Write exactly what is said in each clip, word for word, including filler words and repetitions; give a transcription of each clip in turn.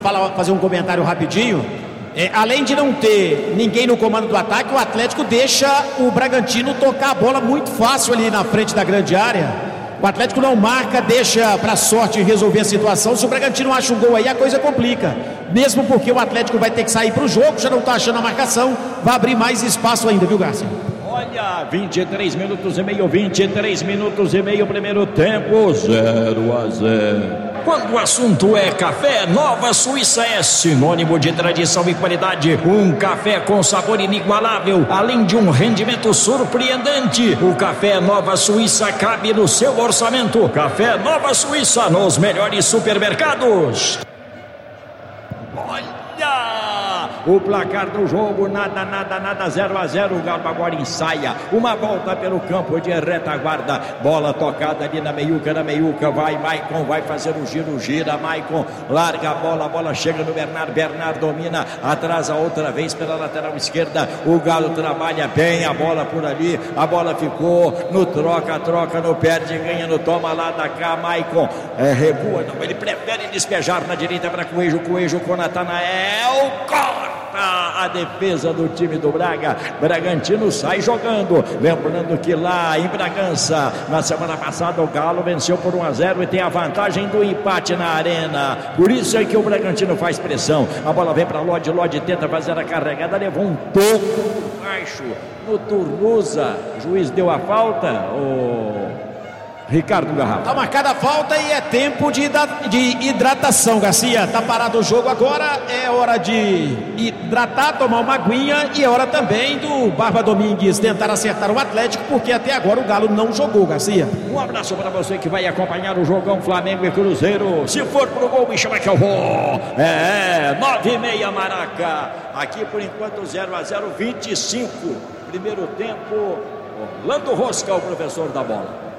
falar, fazer um comentário rapidinho. É, além de não ter ninguém no comando do ataque, o Atlético deixa o Bragantino tocar a bola muito fácil ali na frente da grande área. O Atlético não marca, deixa para sorte resolver a situação. Se o Bragantino acha um gol aí, a coisa complica. Mesmo porque o Atlético vai ter que sair para o jogo, já não está achando a marcação, vai abrir mais espaço ainda, viu, Garcia? Olha, vinte e três minutos e meio, vinte e três minutos e meio, primeiro tempo, zero a zero. Quando o assunto é café, Nova Suíça é sinônimo de tradição e qualidade. Um café com sabor inigualável, além de um rendimento surpreendente. O café Nova Suíça cabe no seu orçamento. Café Nova Suíça nos melhores supermercados. Olha! O placar do jogo, nada, nada, nada, zero a zero. O Galo agora ensaia uma volta pelo campo de retaguarda. Bola tocada ali na meiuca, na meiuca. Vai, Maicon, vai fazer o giro, gira, Maicon. Larga a bola, a bola chega no Bernard. Bernard domina, atrasa outra vez pela lateral esquerda. O Galo trabalha bem a bola por ali. A bola ficou no troca, troca, no perde, ganha no toma lá da cá. Maicon é, recua, não, ele prefere despejar na direita para Coelho, Coelho com Natanael. Corta a defesa do time do Braga. Bragantino sai jogando. Lembrando que lá em Bragança, na semana passada, o Galo venceu por um a zero e tem a vantagem do empate na arena. Por isso é que o Bragantino faz pressão. A bola vem para Lodi, Lodi tenta fazer a carregada, levou um toco baixo no Turnusa. O juiz deu a falta. O Ricardo Garrafa. Tá marcada a falta e é tempo de, de hidratação, Garcia. Tá parado o jogo agora, é hora de hidratar, tomar uma aguinha e é hora também do Barba Domingues tentar acertar o Atlético, porque até agora o Galo não jogou, Garcia. Um abraço para você que vai acompanhar o jogão Flamengo e Cruzeiro. Se for pro gol, me chama que eu vou. É, nove e meia Maraca. Aqui por enquanto zero a zero, vinte e cinco. Primeiro tempo, Orlando Rosca, o professor da bola.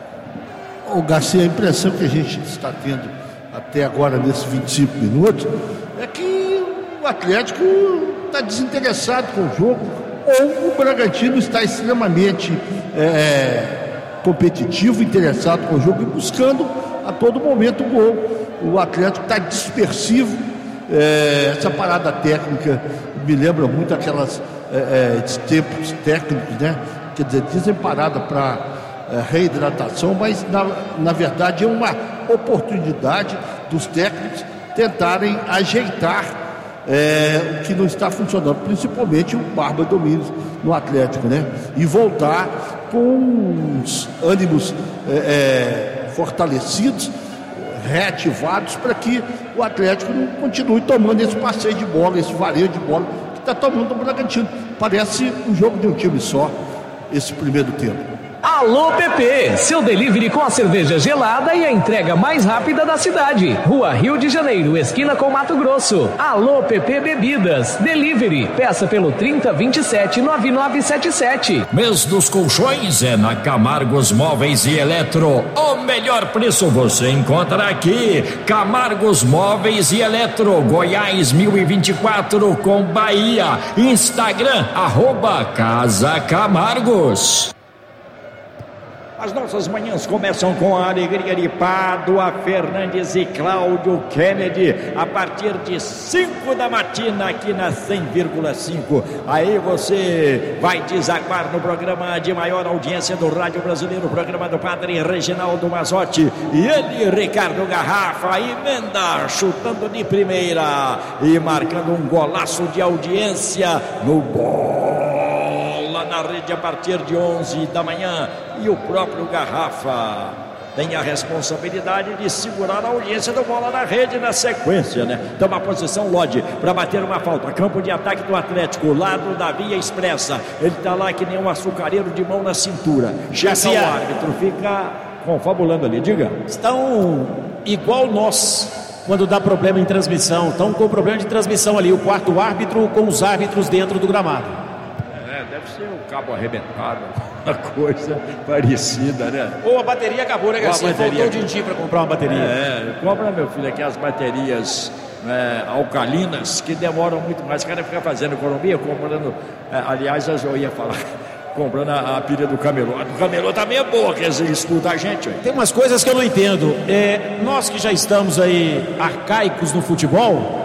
O Garcia, a impressão que a gente está tendo até agora nesses vinte e cinco minutos é que o Atlético está desinteressado com o jogo, ou o Bragantino está extremamente é, competitivo, interessado com o jogo e buscando a todo momento o gol. O Atlético está dispersivo, é, essa parada técnica me lembra muito aquelas é, é, tempos técnicos, né? Quer dizer, dizem parada para reidratação, mas na, na verdade é uma oportunidade dos técnicos tentarem ajeitar é, o que não está funcionando, principalmente o Barba Domingues no Atlético, né? E voltar com os ânimos é, é, fortalecidos, reativados, para que o Atlético não continue tomando esse passeio de bola, esse vareio de bola que está tomando o Bragantino. Parece um jogo de um time só, esse primeiro tempo. Alô P P, seu delivery com a cerveja gelada e a entrega mais rápida da cidade. Rua Rio de Janeiro, esquina com Mato Grosso. Alô P P Bebidas, delivery. Peça pelo trinta, vinte e sete, noventa e nove setenta e sete. Mês dos colchões é na Camargos Móveis e Eletro. O melhor preço você encontra aqui. Camargos Móveis e Eletro, Goiás mil e vinte e quatro com Bahia. Instagram, arroba Casa Camargos. As nossas manhãs começam com a alegria de Pádua Fernandes e Cláudio Kennedy, a partir de cinco da matina aqui na cem vírgula cinco. Aí você vai desaguar no programa de maior audiência do rádio brasileiro, o programa do Padre Reginaldo Mazzotti. E ele, Ricardo Garrafa, emenda, chutando de primeira e marcando um golaço de audiência no Bola na Rede a partir de onze da manhã. E o próprio Garrafa tem a responsabilidade de segurar a audiência do Bola na Rede na sequência, né? Toma a posição Lodi para bater uma falta. Campo de ataque do Atlético, lado da via expressa. Ele tá lá que nem um açucareiro de mão na cintura. Já o árbitro fica confabulando ali, diga. Estão igual nós quando dá problema em transmissão. Estão com problema de transmissão ali. O quarto árbitro com os árbitros dentro do gramado. É, deve ser o cabo arrebentado. Uma coisa parecida, né? Ou a bateria acabou, né, Garcia? Faltou din-din para comprar uma bateria. É, compra, meu filho, aqui as baterias é, alcalinas, que demoram muito mais. O cara fica fazendo economia, comprando. É, aliás, eu ia falar, comprando a, a pilha do camelô. A do camelô também é boa, que eles escutam a gente. Ó. Tem umas coisas que eu não entendo. É, nós que já estamos aí arcaicos no futebol.